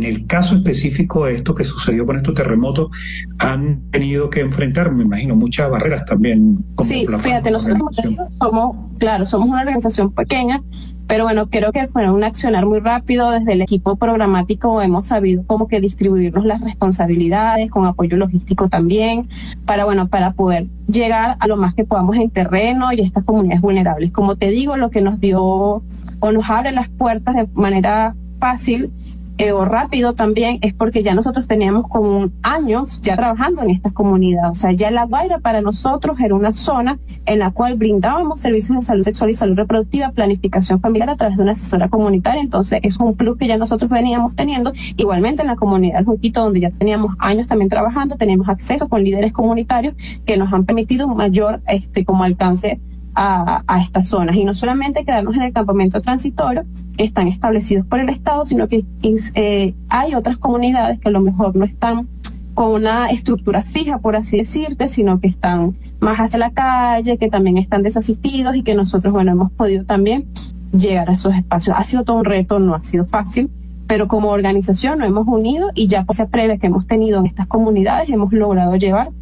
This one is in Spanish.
en el caso específico de esto que sucedió con estos terremotos, han tenido que enfrentar, me imagino, muchas barreras también. Sí, fíjate, nosotros somos una organización pequeña, pero bueno, creo que fue un accionar muy rápido. Desde el equipo programático hemos sabido como que distribuirnos las responsabilidades, con apoyo logístico también, para poder llegar a lo más que podamos en terreno y estas comunidades vulnerables. Como te digo, lo que nos dio o nos abre las puertas de manera fácil o rápido también es porque ya nosotros teníamos como años ya trabajando en estas comunidades. O sea, ya La Guaira para nosotros era una zona en la cual brindábamos servicios de salud sexual y salud reproductiva, planificación familiar a través de una asesora comunitaria. Entonces es un plus que ya nosotros veníamos teniendo. Igualmente en la comunidad del Junquito, donde ya teníamos años también trabajando, teníamos acceso con líderes comunitarios que nos han permitido un mayor como alcance a estas zonas, y no solamente quedarnos en el campamento transitorio que están establecidos por el Estado, sino que hay otras comunidades que a lo mejor no están con una estructura fija, por así decirte, sino que están más hacia la calle, que también están desasistidos y que nosotros, hemos podido también llegar a esos espacios. Ha sido todo un reto, no ha sido fácil, pero como organización nos hemos unido y ya por esa previa que hemos tenido en estas comunidades hemos logrado llevar